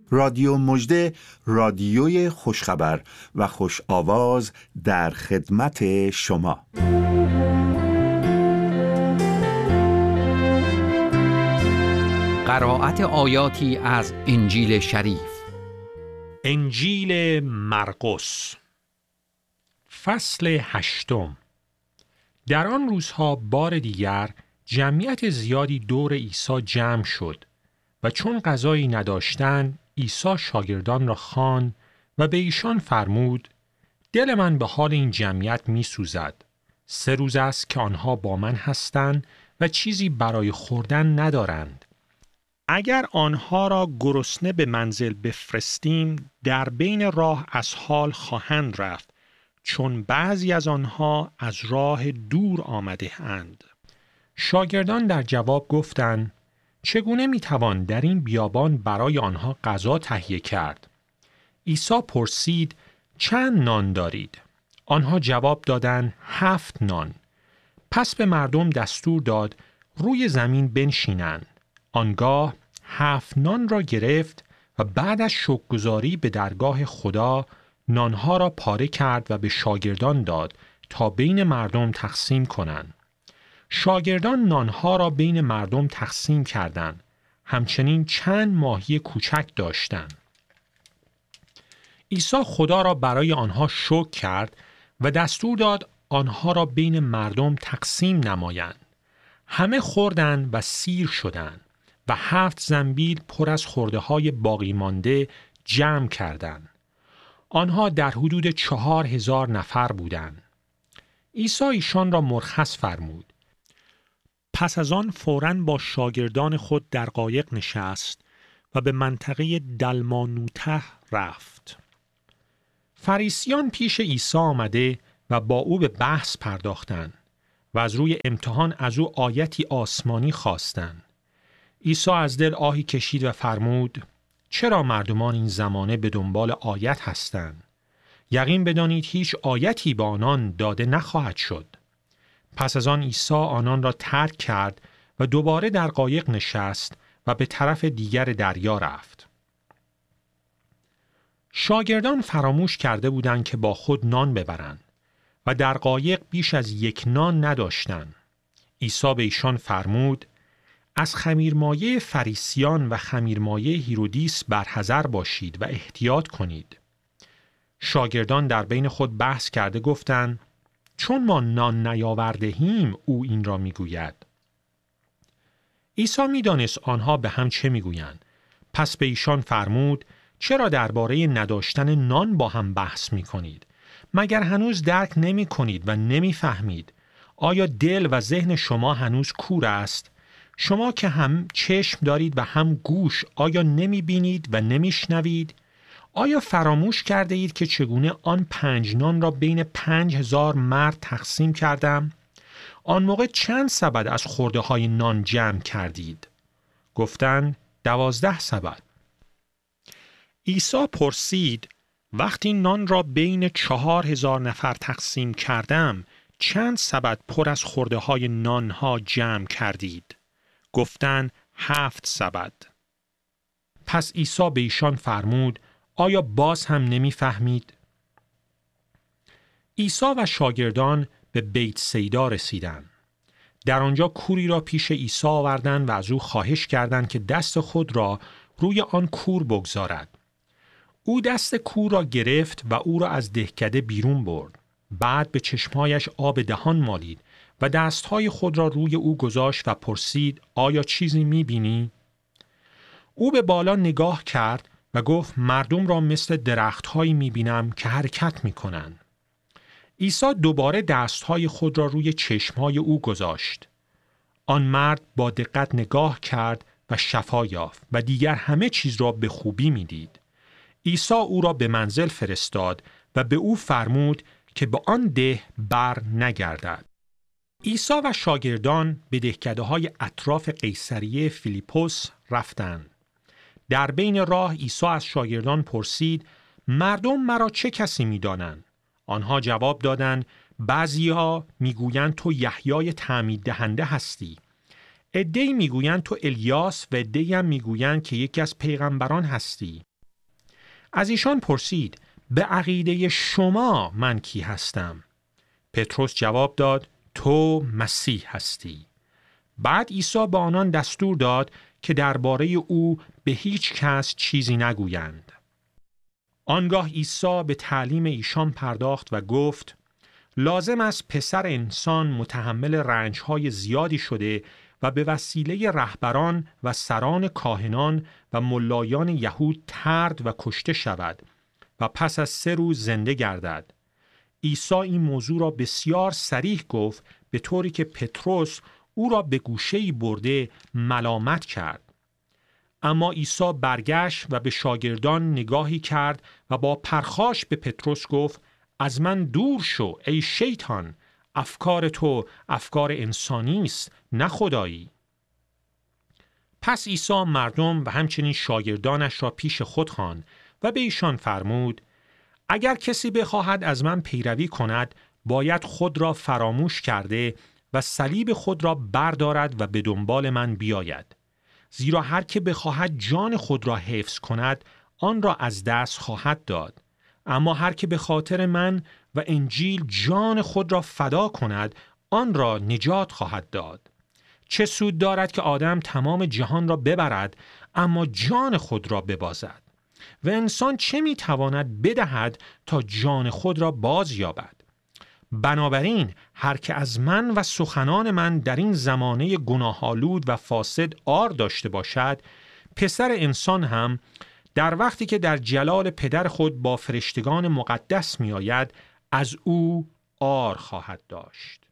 رادیو مژده، رادیوی خوشخبر و خوش آواز در خدمت شما. قرائت آیاتی از انجیل شریف. انجیل مرقس فصل 8. در آن روزها بار دیگر جمعیت زیادی دور عیسی جمع شد و چون غذایی نداشتند عیسی شاگردان را خواند و به ایشان فرمود: دل من به حال این جمعیت می سوزد. 3 روز است که آنها با من هستند و چیزی برای خوردن ندارند. اگر آنها را گرسنه به منزل بفرستیم، در بین راه از حال خواهند رفت، چون بعضی از آنها از راه دور آمده اند. شاگردان در جواب گفتند: چگونه میتوان در این بیابان برای آنها غذا تهیه کرد؟ عیسی پرسید: چند نان دارید؟ آنها جواب دادند: 7 نان. پس به مردم دستور داد روی زمین بنشینند. آنگاه 7 نان را گرفت و بعد از شکرگزاری به درگاه خدا نانها را پاره کرد و به شاگردان داد تا بین مردم تقسیم کنند. شاگردان نانها را بین مردم تقسیم کردند. همچنین چند ماهی کوچک داشتند. عیسی خدا را برای آنها شکر کرد و دستور داد آنها را بین مردم تقسیم نمایند. همه خوردند و سیر شدند و 7 زنبیل پر از خرده‌های باقی مانده جمع کردند. آنها در حدود 4000 نفر بودند. عیسی ایشان را مرخص فرمود. پس از آن فوراً با شاگردان خود در قایق نشست و به منطقه دلمانوته رفت. فریسیان پیش عیسی آمده و با او به بحث پرداختند و از روی امتحان از او آیتی آسمانی خواستند. عیسی از دل آهی کشید و فرمود: چرا مردمان این زمانه به دنبال آیت هستند؟ یقین بدانید هیچ آیتی به آنان داده نخواهد شد. پس از آن عیسی آنان را ترک کرد و دوباره در قایق نشست و به طرف دیگر دریا رفت. شاگردان فراموش کرده بودند که با خود نان ببرند و در قایق بیش از 1 نان نداشتند. عیسی به ایشان فرمود: از خمیرمایه فریسیان و خمیرمایه هیرودیس برحذر باشید و احتیاط کنید. شاگردان در بین خود بحث کرده گفتند: چون ما نان نیاورده‌ایم او این را میگوید. عیسی میدانست آنها به هم چه میگویند. پس به ایشان فرمود: چرا درباره نداشتن نان با هم بحث میکنید؟ مگر هنوز درک نمی کنید و نمی فهمید؟ آیا دل و ذهن شما هنوز کور است؟ شما که هم چشم دارید و هم گوش، آیا نمی بینید و نمی شنوید؟ آیا فراموش کرده اید که چگونه آن 5 نان را بین 5000 مرد تقسیم کردم؟ آن موقع چند سبد از خرده های نان جمع کردید؟ گفتند: 12 سبد. عیسی پرسید: وقتی نان را بین 4000 نفر تقسیم کردم چند سبد پر از خرده های نان ها جمع کردید؟ گفتند: 7 سبد. پس عیسی به ایشان فرمود: آیا باز هم نمی فهمید؟ عیسی و شاگردان به بیت سیدا رسیدند. در آنجا کوری را پیش عیسی آوردند و از او خواهش کردند که دست خود را روی آن کور بگذارد. او دست کور را گرفت و او را از دهکده بیرون برد. بعد به چشمهایش آب دهان مالید و دستهای خود را روی او گذاشت و پرسید: آیا چیزی می بینی؟ او به بالا نگاه کرد و گفت: مردم را مثل درختهایی می بینم که حرکت می کنند. عیسی دوباره دستهای خود را روی چشمهای او گذاشت. آن مرد با دقت نگاه کرد و شفا یافت و دیگر همه چیز را به خوبی می دید. عیسی او را به منزل فرستاد و به او فرمود که به آن ده بر نگردد. عیسی و شاگردان به دهکده‌های اطراف قیصریه فیلیپوس رفتند. در بین راه عیسی از شاگردان پرسید: مردم مرا چه کسی می‌دانند؟ آنها جواب دادند: بعضی‌ها می‌گویند تو یحیای تعمید دهنده هستی. عده‌ای می‌گویند تو الیاس و عده‌ای هم می‌گویند که یکی از پیغمبران هستی. از ایشان پرسید به عقیده شما من کی هستم؟ پتروس جواب داد تو مسیح هستی. بعد عیسی به آنان دستور داد که درباره او به هیچ کس چیزی نگویند. آنگاه عیسی به تعلیم ایشان پرداخت و گفت لازم است پسر انسان متحمل رنج‌های زیادی شده و به وسیله رهبران و سران کاهنان و ملایان یهود طرد و کشته شود و پس از 3 روز زنده گردد. عیسی این موضوع را بسیار صریح گفت، به طوری که پتروس او را به گوشه‌ای برده ملامت کرد. اما عیسی برگشت و به شاگردان نگاهی کرد و با پرخاش به پتروس گفت از من دور شو ای شیطان، افکار تو افکار انسانی است نه خدایی. پس عیسی مردم و همچنین شاگردانش را پیش خود خواند و به ایشان فرمود اگر کسی بخواهد از من پیروی کند باید خود را فراموش کرده و صلیب خود را بردارد و به دنبال من بیاید. زیرا هر که بخواهد جان خود را حفظ کند آن را از دست خواهد داد، اما هر که به خاطر من و انجیل جان خود را فدا کند آن را نجات خواهد داد. چه سود دارد که آدم تمام جهان را ببرد اما جان خود را ببازد؟ و انسان چه میتواند بدهد تا جان خود را باز یابد؟ بنابراین هر که از من و سخنان من در این زمانه گناه‌آلود و فاسد عار داشته باشد، پسر انسان هم در وقتی که در جلال پدر خود با فرشتگان مقدس می آید از او عار خواهد داشت.